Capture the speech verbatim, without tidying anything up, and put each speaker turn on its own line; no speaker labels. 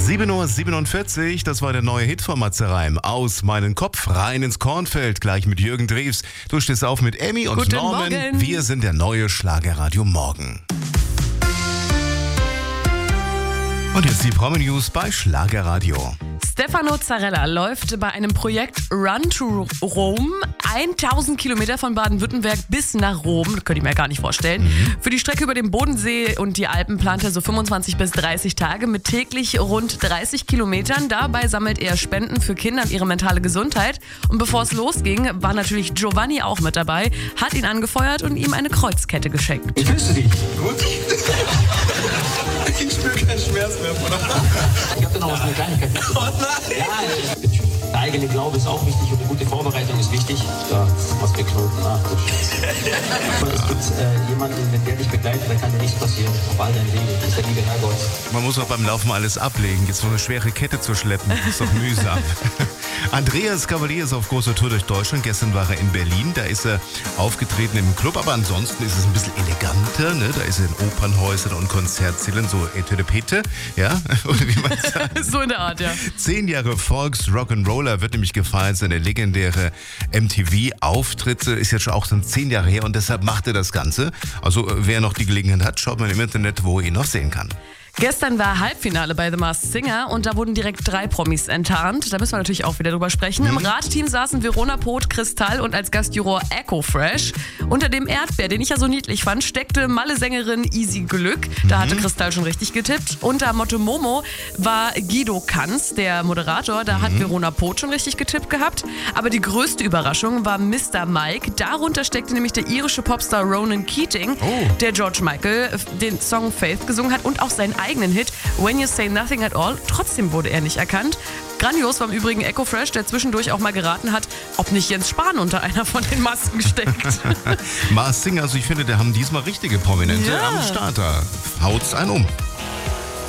sieben Uhr siebenundvierzig, das war der neue Hit von Matze Reim. Aus meinen Kopf, rein ins Kornfeld, gleich mit Jürgen Drews. Du stehst auf mit Emmy und
Guten
Norman.
Morgen.
Wir sind der neue Schlagerradio Morgen. Und jetzt die Promi-News bei Schlagerradio.
Stefano Zarella läuft bei einem Projekt Run to Rome tausend Kilometer von Baden-Württemberg bis nach Rom. Das könnte ich mir gar nicht vorstellen. Mhm. Für die Strecke über den Bodensee und die Alpen plant er so fünfundzwanzig bis dreißig Tage mit täglich rund dreißig Kilometern. Dabei sammelt er Spenden für Kinder und ihre mentale Gesundheit. Und bevor es losging, war natürlich Giovanni auch mit dabei, hat ihn angefeuert und ihm eine Kreuzkette geschenkt.
Ich grüße dich. Gut. Ich spüre keinen Schmerz mehr, oder? Ich habe dann noch eine Kleinigkeit. Oh nein! Ja, der eigene Glaube ist auch wichtig und eine gute Vorbereitung ist wichtig. Ja, was für Knoten, ach du Scheiße. Es gibt äh, jemanden, wenn der dich begleitet, dann kann dir nichts passieren. Auf all dein Leben. Das ist der liebe Herrgott.
Man muss auch beim Laufen alles ablegen. Jetzt so eine schwere Kette zu schleppen, das ist doch mühsam. Andreas Cavalier ist auf großer Tour durch Deutschland. Gestern war er in Berlin. Da ist er aufgetreten im Club. Aber ansonsten ist es ein bisschen eleganter. Ne? Da ist er in Opernhäusern und Konzertsälen, so Etüdepete. Ja, oder wie man sagt.
So in der Art, ja.
Zehn Jahre Volks Rock'n'Roller wird nämlich gefeiert. Seine legendäre M T V-Auftritte ist jetzt schon auch schon zehn Jahre her. Und deshalb macht er das Ganze. Also wer noch die Gelegenheit hat, schaut mal im Internet, wo er ihn noch sehen kann.
Gestern war Halbfinale bei The Masked Singer und da wurden direkt drei Promis enttarnt. Da müssen wir natürlich auch wieder drüber sprechen. Mhm. Im Rateteam saßen Verona Poth, Kristall und als Gastjuror Echo Fresh. Unter dem Erdbeer, den ich ja so niedlich fand, steckte Malle-Sängerin Easy Glück. Da mhm. hatte Kristall schon richtig getippt. Unter Motto Momo war Guido Kanz, der Moderator. Da mhm. hat Verona Poth schon richtig getippt gehabt. Aber die größte Überraschung war Mister Mike. Darunter steckte nämlich der irische Popstar Ronan Keating, oh. der George Michael den Song Faith gesungen hat und auch seinen eigenen Hit When You Say Nothing at All. Trotzdem wurde er nicht erkannt. Grandios war im Übrigen Echo Fresh, der zwischendurch auch mal geraten hat, ob nicht Jens Spahn unter einer von den Masken steckt.
Masked Singer, also ich finde, der haben diesmal richtige Prominente
ja.
am Start. Da haut's einen um.